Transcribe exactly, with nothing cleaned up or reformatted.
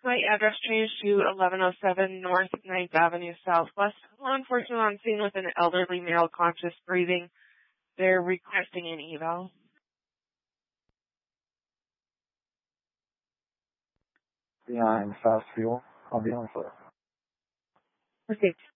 My address changed to eleven oh seven North ninth Avenue Southwest. Law enforcement on scene with an elderly male conscious breathing. They're requesting an eval. Behind Fast Fuel. I'll be on foot. Perfect.